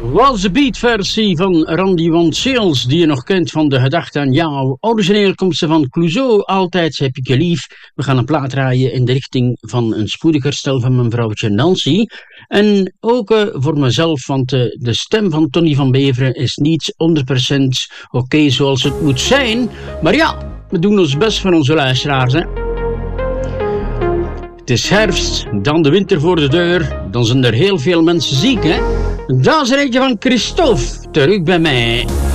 Was de beatversie van Randy Van Sales, die je nog kent van de gedachte aan jou. Origineel komt ze van Clouseau, Altijd heb ik je lief. We gaan een plaat draaien in de richting van een spoedig herstel van mijn vrouwtje Nancy. En ook voor mezelf, want de stem van Tony van Beveren is niet 100% oké zoals het moet zijn. Maar ja, we doen ons best voor onze luisteraars, hè. Het is herfst, dan de winter voor de deur, dan zijn er heel veel mensen ziek, hè. Dat is er eentje van Christophe, terug bij mij.